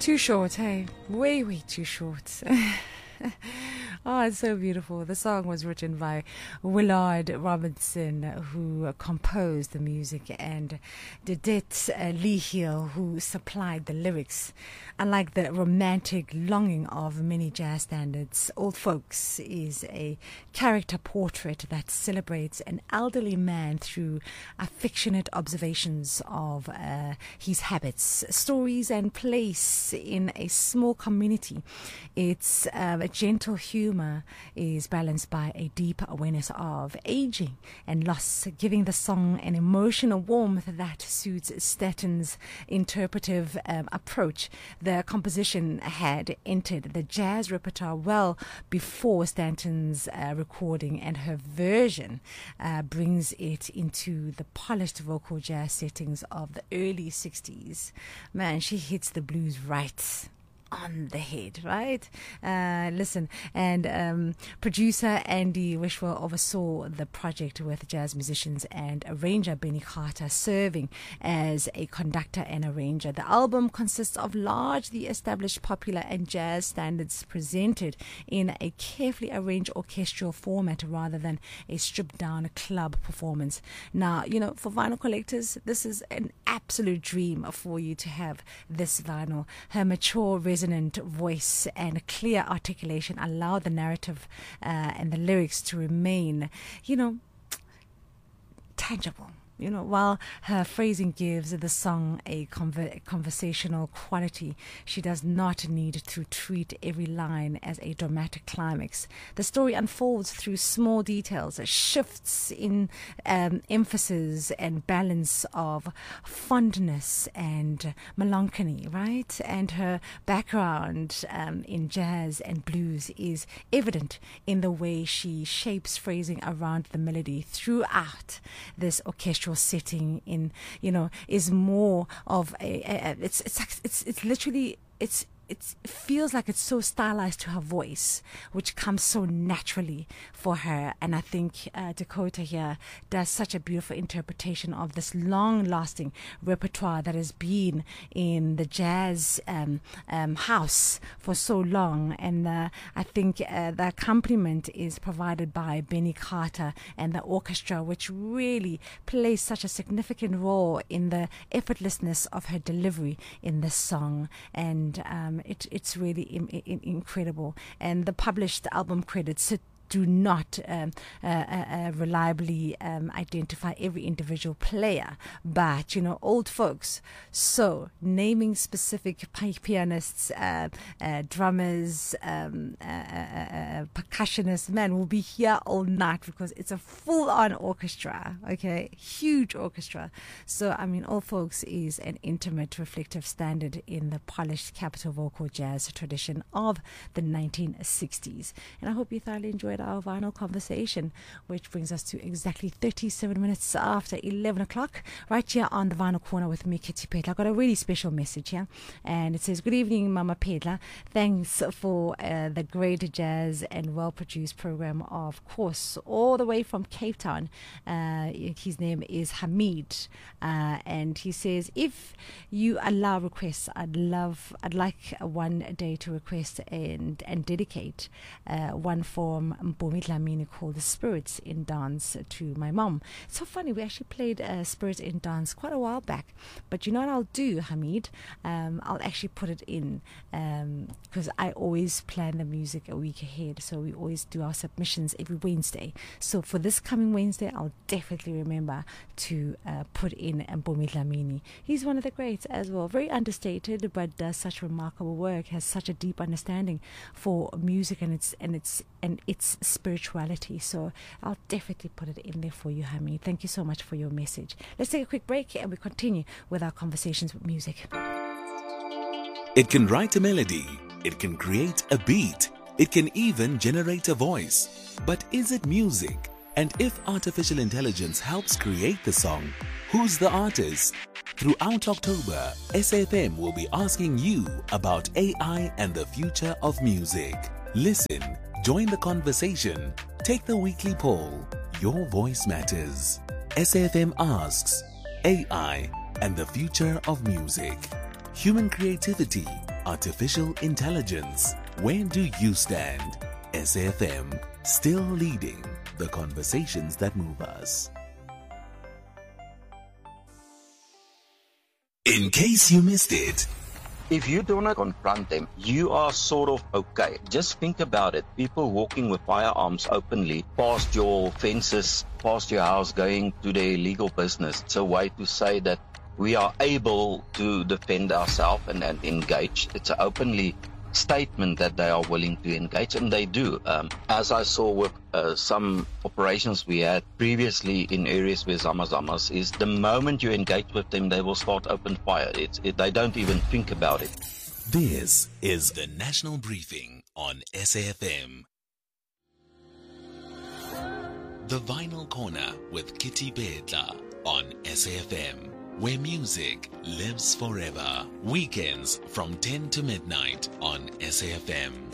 Too short, hey? Way, way too short. Oh, it's so beautiful. The song was written by Willard Robinson, who composed the music, and Didette Leahill, who supplied the lyrics. Unlike the romantic longing of many jazz standards, Old Folks is a character portrait that celebrates an elderly man through affectionate observations of his habits, stories, and place in a small community. It's a gentle humor is balanced by a deep awareness of aging and loss, giving the song an emotional warmth that suits Stanton's interpretive approach. The composition had entered the jazz repertoire well before Stanton's recording, and her version brings it into the polished vocal jazz settings of the early 60s. Man, she hits the blues right on the head, right? Listen, and producer Andy Wishwell oversaw the project with jazz musicians and arranger Benny Carter serving as a conductor and arranger. The album consists of largely established popular and jazz standards presented in a carefully arranged orchestral format rather than a stripped-down club performance. Now, you know, for vinyl collectors, this is an absolute dream for you to have this vinyl. Her mature, resonant voice and clear articulation allow the narrative and the lyrics to remain, tangible. While her phrasing gives the song a conversational quality, she does not need to treat every line as a dramatic climax. The story unfolds through small details, shifts in emphasis and balance of fondness and melancholy, right? And her background in jazz and blues is evident in the way she shapes phrasing around the melody throughout this orchestral setting. Is more of it's literally it feels like it's so stylized to her voice, which comes so naturally for her. And I think Dakota here does such a beautiful interpretation of this long-lasting repertoire that has been in the jazz house for so long. And I think the accompaniment is provided by Benny Carter and the orchestra, which really plays such a significant role in the effortlessness of her delivery in this song. And it's really incredible. And the published album credits do not reliably identify every individual player, but Old Folks, so naming specific pianists, drummers, percussionists, man, we'll be here all night because it's a full-on orchestra, okay, huge orchestra. So Old Folks is an intimate, reflective standard in the polished capital vocal jazz tradition of the 1960s. And I hope you thoroughly enjoyed our vinyl conversation, which brings us to exactly 37 minutes after 11 o'clock, right here on the Vinyl Corner with me, Kitty Pedla. I got a really special message here, and it says, "Good evening, Mama Pedla. Thanks for the great jazz and well-produced program, of course, all the way from Cape Town." His name is Hamid, and he says, "If you allow requests, I'd like one day to request and dedicate one from Mpumi Dlamini called The Spirits in Dance to my mom." It's so funny, we actually played Spirits in Dance quite a while back, but you know what I'll do, Hamid? I'll actually put it in because I always plan the music a week ahead, so we always do our submissions every Wednesday. So for this coming Wednesday, I'll definitely remember to put in Mpumi Dlamini. He's one of the greats as well, very understated, but does such remarkable work, has such a deep understanding for music and its spirituality. So I'll definitely put it in there for you, Hamid. Thank you so much for your message. Let's take a quick break and we continue with our conversations with music. It can write a melody, it can create a beat, it can even generate a voice. But is it music? And if artificial intelligence helps create the song, who's the artist? Throughout October, SAFM will be asking you about AI and the future of music. Listen, join the conversation, take the weekly poll. Your voice matters. SAFM asks, AI and the future of music. Human creativity, artificial intelligence. Where do you stand? SAFM, still leading the conversations that move us. In case you missed it, if you do not confront them, you are sort of okay. Just think about it. People walking with firearms openly past your fences, past your house, going to their illegal business. It's a way to say that we are able to defend ourselves and engage. It's an openly statement that they are willing to engage, and they do. As I saw with some operations we had previously in areas where Zamazamas is, the moment you engage with them, they will start open fire. They don't even think about it. This is the National Briefing on SAFM. The Vinyl Corner with Kitty Bedla on SAFM, where music lives forever. Weekends from 10 to midnight on SAFM.